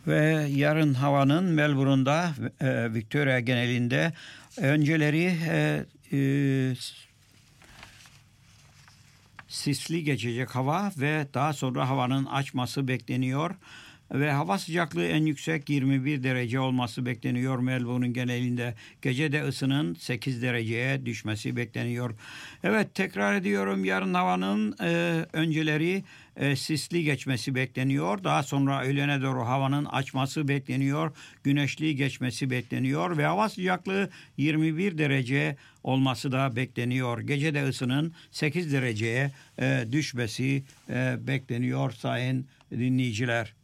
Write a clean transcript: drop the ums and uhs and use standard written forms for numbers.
Ve yarın havanın Melbourne'da, Victoria genelinde önceleri sisli geçecek hava ve daha sonra havanın açması bekleniyor. Ve hava sıcaklığı en yüksek 21 derece olması bekleniyor Melbourne'un genelinde. Gece de ısının 8 dereceye düşmesi bekleniyor. Evet, tekrar ediyorum, yarın havanın önceleri sisli geçmesi bekleniyor. Daha sonra öğlene doğru havanın açması bekleniyor. Güneşli geçmesi bekleniyor ve hava sıcaklığı 21 derece olması da bekleniyor. Gece de ısının 8 dereceye düşmesi bekleniyor sayın dinleyiciler.